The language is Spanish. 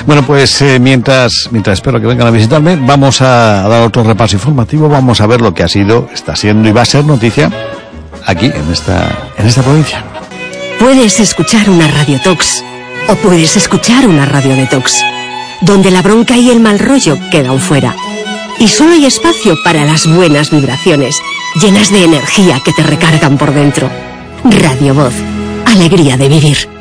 Bueno, pues mientras espero que vengan a visitarme, vamos a dar otro repaso informativo, vamos a ver lo que ha sido, está siendo y va a ser noticia aquí, en esta provincia. Puedes escuchar una Radio Tox o puedes escuchar una Radio Detox, donde la bronca y el mal rollo quedan fuera. Y solo hay espacio para las buenas vibraciones, llenas de energía que te recargan por dentro. Radio Voz, alegría de vivir.